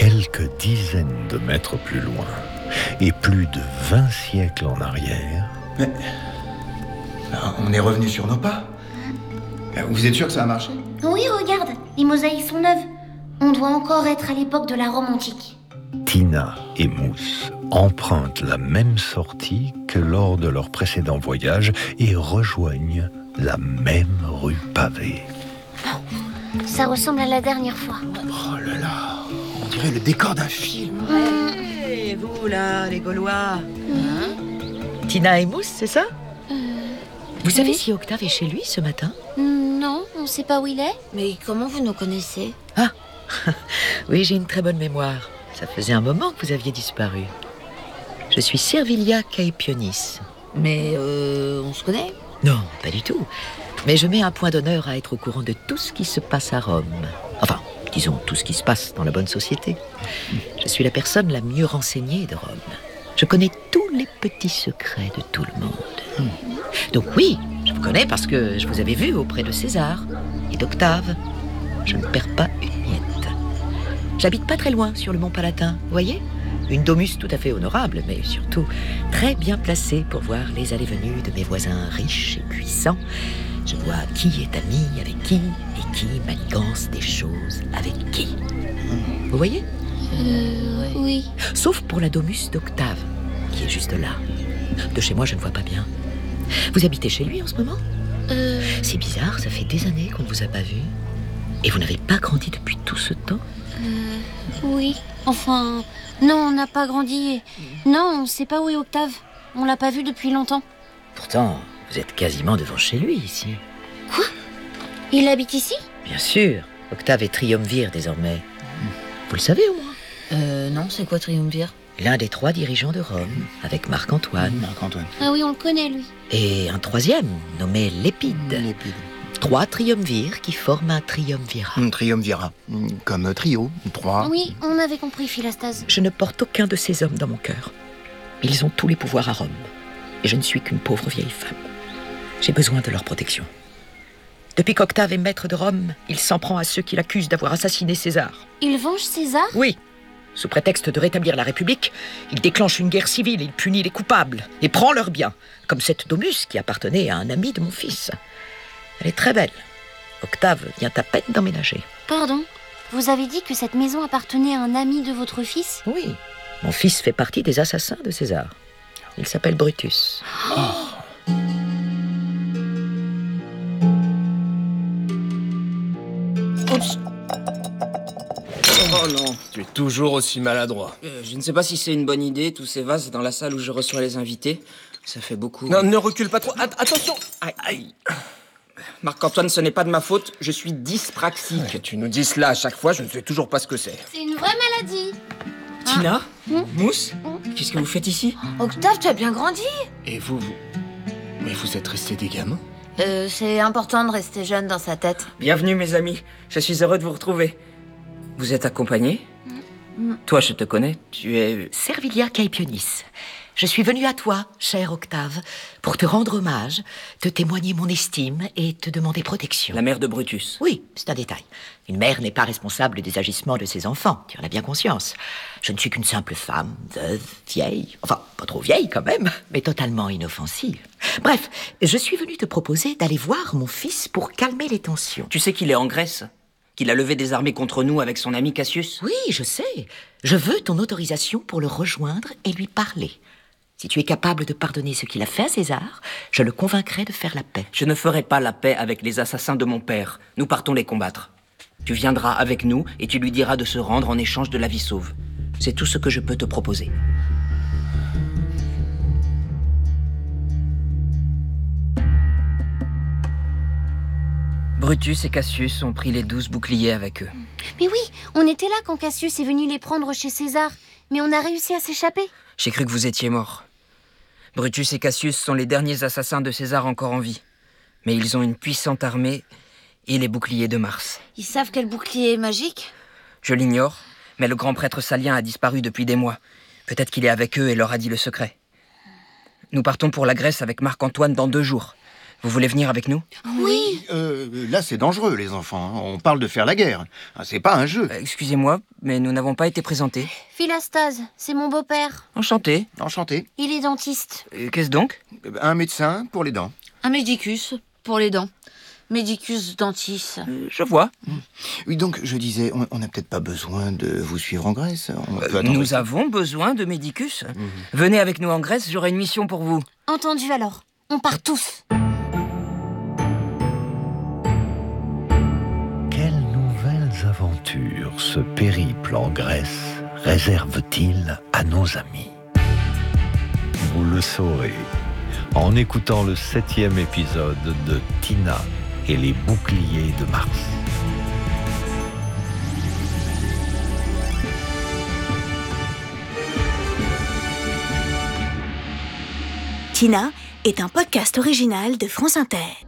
quelques dizaines de mètres plus loin, et plus de 20 siècles en arrière... Mais... on est revenu sur nos pas. Vous êtes sûr que ça a marché? Oui, regarde, les mosaïques sont neuves. On doit encore être à l'époque de la Rome antique. Tina et Mousse empruntent la même sortie que lors de leur précédent voyage et rejoignent la même rue pavée. Ça ressemble à la dernière fois. Oh là là, on dirait le décor d'un film. Et vous là, les Gaulois Tina et Mousse, c'est ça? Vous savez si Octave est chez lui ce matin? Non, on sait pas où il est. Mais comment vous nous connaissez? Ah, oui, j'ai une très bonne mémoire. Ça faisait un moment que vous aviez disparu. Je suis Servilia Caepionis. Mais on se connaît? Non, pas du tout. Mais je mets un point d'honneur à être au courant de tout ce qui se passe à Rome. Enfin, disons tout ce qui se passe dans la bonne société. Je suis la personne la mieux renseignée de Rome. Je connais tous les petits secrets de tout le monde. Donc oui, je vous connais parce que je vous avais vu auprès de César et d'Octave. Je ne perds pas une miette. J'habite pas très loin, sur le mont Palatin, vous voyez? Une domus tout à fait honorable, mais surtout très bien placée pour voir les allées-venues de mes voisins riches et puissants. Je vois qui est ami avec qui et qui manigance des choses avec qui. Vous voyez? Oui. Sauf pour la domus d'Octave, qui est juste là. De chez moi, je ne vois pas bien. Vous habitez chez lui en ce moment? C'est bizarre, ça fait des années qu'on ne vous a pas vu. Et vous n'avez pas grandi depuis tout ce temps? Oui. Enfin, non, on n'a pas grandi. Non, on ne sait pas où est Octave. On l'a pas vu depuis longtemps. Pourtant, vous êtes quasiment devant chez lui, ici. Quoi? Il habite ici? Bien sûr. Octave est triumvir désormais. Vous le savez au moins? Non, c'est quoi triumvir? L'un des 3 dirigeants de Rome, avec Marc-Antoine. Marc-Antoine. Ah oui, on le connaît, lui. Et un 3e, nommé Lépide. 3 triumvirs qui forment un triumvirat. Triumvirat. Comme trio. 3. Oui, on avait compris, Philastase. Je ne porte aucun de ces hommes dans mon cœur. Ils ont tous les pouvoirs à Rome. Et je ne suis qu'une pauvre vieille femme. J'ai besoin de leur protection. Depuis qu'Octave est maître de Rome, il s'en prend à ceux qui l'accusent d'avoir assassiné César. Il venge César? Oui. Sous prétexte de rétablir la République, il déclenche une guerre civile, il punit les coupables et prend leurs biens, comme cette domus qui appartenait à un ami de mon fils. Elle est très belle. Octave vient à peine d'emménager. Pardon? Vous avez dit que cette maison appartenait à un ami de votre fils? Oui. Mon fils fait partie des assassins de César. Il s'appelle Brutus. Oups. Oh non. Tu es toujours aussi maladroit. Je ne sais pas si c'est une bonne idée, tous ces vases dans la salle où je reçois les invités. Ça fait beaucoup. Non, ne recule pas trop. Attention. Aïe, aïe. Marc-Antoine, ce n'est pas de ma faute, je suis dyspraxique. Que tu nous dis cela à chaque fois, je ne sais toujours pas ce que c'est. C'est une vraie maladie. Tina? Mousse? Qu'est-ce que vous faites ici? Octave, tu as bien grandi. Et vous Mais vous êtes restés des gamins? C'est important de rester jeune dans sa tête. Bienvenue mes amis, je suis heureux de vous retrouver. Vous êtes accompagnés? Toi, je te connais, tu es... Servilia Caepionis. Je suis venue à toi, cher Octave, pour te rendre hommage, te témoigner mon estime et te demander protection. La mère de Brutus. Oui, c'est un détail. Une mère n'est pas responsable des agissements de ses enfants, tu en as bien conscience. Je ne suis qu'une simple femme, veuve, vieille, enfin, pas trop vieille quand même, mais totalement inoffensive. Bref, je suis venue te proposer d'aller voir mon fils pour calmer les tensions. Tu sais qu'il est en Grèce? Qu'il a levé des armées contre nous avec son ami Cassius? Oui, je sais. Je veux ton autorisation pour le rejoindre et lui parler. Si tu es capable de pardonner ce qu'il a fait à César, je le convaincrai de faire la paix. Je ne ferai pas la paix avec les assassins de mon père. Nous partons les combattre. Tu viendras avec nous et tu lui diras de se rendre en échange de la vie sauve. C'est tout ce que je peux te proposer. Brutus et Cassius ont pris les 12 boucliers avec eux. Mais oui, on était là quand Cassius est venu les prendre chez César. Mais on a réussi à s'échapper. J'ai cru que vous étiez morts. Brutus et Cassius sont les derniers assassins de César encore en vie. Mais ils ont une puissante armée et les boucliers de Mars. Ils savent quel bouclier est magique? Je l'ignore, mais le grand prêtre Salien a disparu depuis des mois. Peut-être qu'il est avec eux et leur a dit le secret. Nous partons pour la Grèce avec Marc-Antoine dans 2 jours. Vous voulez venir avec nous? Oui. Là, c'est dangereux, les enfants. On parle de faire la guerre. C'est pas un jeu. Excusez-moi, mais nous n'avons pas été présentés. Philastase, c'est mon beau-père. Enchanté. Enchanté. Il est dentiste. Qu'est-ce donc? Un médecin pour les dents. Un médicus pour les dents. Médicus dentis. Je vois. Oui, donc, je disais, on n'a peut-être pas besoin de vous suivre en Grèce. On peut attendre Nous ici. avons besoin de Médicus. Venez avec nous en Grèce, j'aurai une mission pour vous. Entendu alors. On part tous. Quelles nouvelles aventures ce périple en Grèce réserve-t-il à nos amis? Vous le saurez en écoutant le 7e épisode de Tina et les boucliers de Mars. Tina est un podcast original de France Inter.